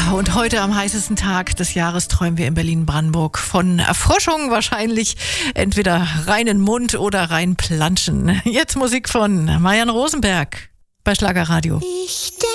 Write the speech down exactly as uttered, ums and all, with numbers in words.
Ja, und heute am heißesten Tag des Jahres träumen wir in Berlin-Brandenburg von Erfrischung, wahrscheinlich entweder reinen Mund oder rein planschen. Jetzt Musik von Marianne Rosenberg bei Schlagerradio. Ich